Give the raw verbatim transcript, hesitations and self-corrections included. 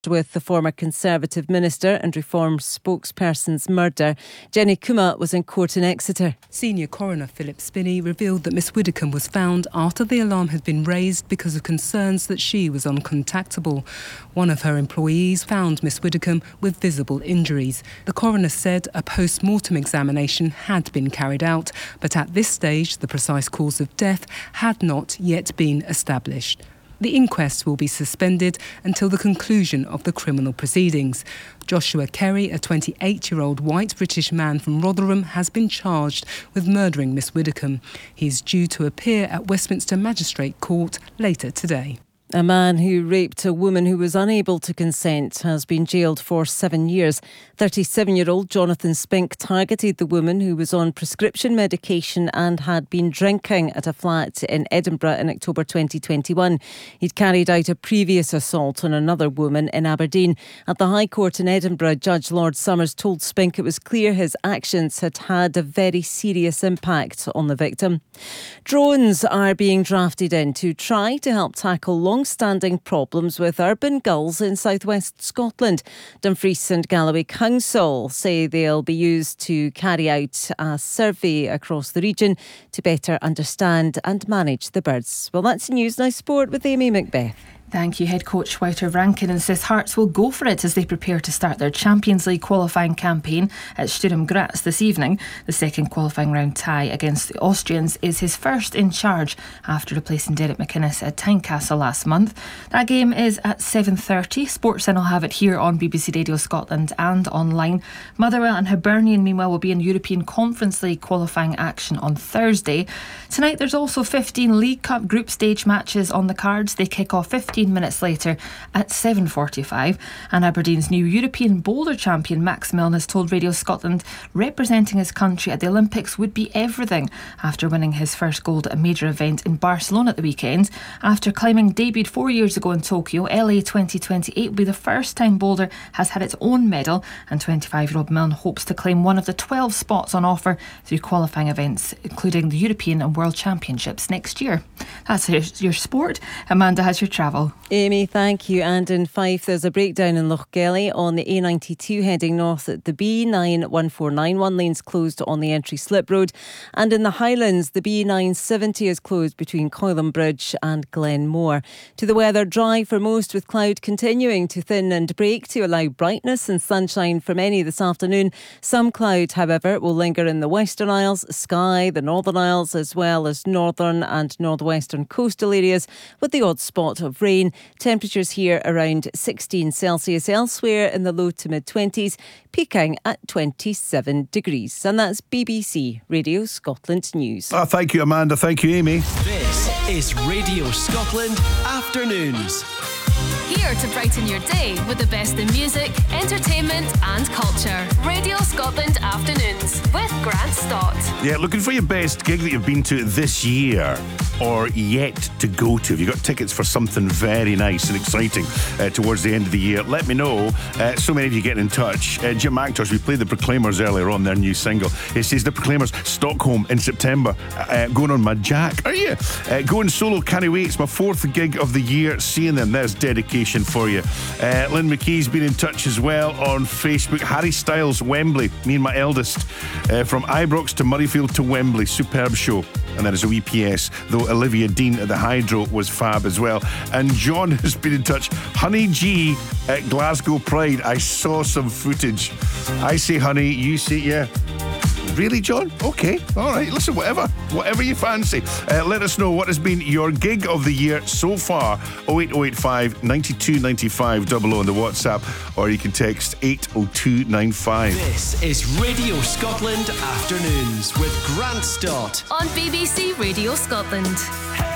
with the former Conservative minister and Reform spokesperson's murder. Jenny Kuma was in court in Exeter. Senior coroner Philip Spinney revealed that Miss Widdicombe was found after the alarm had been raised because of concerns that she was uncontactable. One of her employees found Miss Widdicombe with visible injuries. The coroner said a post-mortem examination had been carried out, but at this stage the precise cause of death had not yet been established. The inquest will be suspended until the conclusion of the criminal proceedings. Joshua Kerry, a twenty-eight-year-old white British man from Rotherham, has been charged with murdering Miss Widdicombe. He is due to appear at Westminster Magistrate Court later today. A man who raped a woman who was unable to consent has been jailed for seven years. thirty-seven-year-old Jonathan Spink targeted the woman who was on prescription medication and had been drinking at a flat in Edinburgh in October twenty twenty-one. He'd carried out a previous assault on another woman in Aberdeen. At the High Court in Edinburgh, Judge Lord Summers told Spink it was clear his actions had had a very serious impact on the victim. Drones are being drafted in to try to help tackle long long-standing problems with urban gulls in southwest Scotland. Dumfries and Galloway Council say they'll be used to carry out a survey across the region to better understand and manage the birds. Well, that's news. Now sport with Amy Macbeth. Thank you. Head coach Wouter Rankin insists Hearts will go for it as they prepare to start their Champions League qualifying campaign at Sturm Graz this evening. The second qualifying round tie against the Austrians is his first in charge after replacing Derek McInnes at Tynecastle last month. That game is at seven thirty. Sportscenter will have it here on B B C Radio Scotland and online. Motherwell and Hibernian meanwhile will be in European Conference League qualifying action on Thursday. Tonight there's also fifteen League Cup group stage matches on the cards. They kick off fifteen minutes later at seven forty-five, and Aberdeen's new European boulder champion Max Milne has told Radio Scotland representing his country at the Olympics would be everything after winning his first gold at a major event in Barcelona at the weekend. After climbing debuted four years ago in Tokyo, L A twenty twenty-eight will be the first time boulder has had its own medal, and twenty-five-year-old Milne hopes to claim one of the twelve spots on offer through qualifying events including the European and World Championships next year. That's your sport. Amanda has your travel. Amy, thank you. And in Fife, there's a breakdown in Lochgelly on the A ninety-two heading north at the B nine one four nine. One lane's closed on the entry slip road. And in the Highlands, the B nine seventy is closed between Coylham Bridge and Glenmore. To the weather, dry for most, with cloud continuing to thin and break to allow brightness and sunshine for many this afternoon. Some cloud, however, will linger in the Western Isles, Skye, the Northern Isles, as well as northern and northwestern coastal areas, with the odd spot of rain. Temperatures here around sixteen Celsius, elsewhere in the low to mid-twenties, peaking at twenty-seven degrees. And that's B B C Radio Scotland News. Oh, thank you, Amanda. Thank you, Amy. This is Radio Scotland Afternoons. Here to brighten your day with the best in music, entertainment and culture. Radio Scotland Afternoons with Grant Stott. Yeah, looking for your best gig that you've been to this year or yet to go to. Have you got tickets for something very nice and exciting uh, towards the end of the year? Let me know. Uh, so many of you getting in touch. Uh, Jim Actors, we played the Proclaimers earlier on, their new single. It says the Proclaimers, Stockholm in September. Uh, going on my Jack. Are you? Uh, going solo, can't wait. It's my fourth gig of the year. Seeing them, there's dedication for you. Uh, Lynn McKee's been in touch as well on Facebook. Harry Styles, Wembley. Me and my eldest. Uh, from Ibrox to Murrayfield to Wembley. Superb show. And that is a wee P S, though Olivia Dean at the Hydro was fab as well. And John has been in touch. Honey G at Glasgow Pride. I saw some footage. I say honey, you say yeah. Really, John? Okay, all right. Listen, whatever, whatever you fancy. Uh, let us know what has been your gig of the year so far. oh eight oh eight five, nine two nine five, double oh on the WhatsApp, or you can text eight oh two nine five. This is Radio Scotland Afternoons with Grant Stott on B B C Radio Scotland.